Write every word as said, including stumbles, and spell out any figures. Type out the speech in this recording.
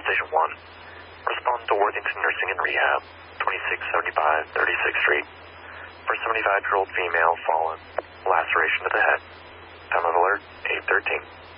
Station one. Respond to Worthington Nursing and Rehab, twenty-six seventy-five thirty-sixth Street. For seventy-five-year-old female fallen, laceration to the head. Time of alert, eight thirteen.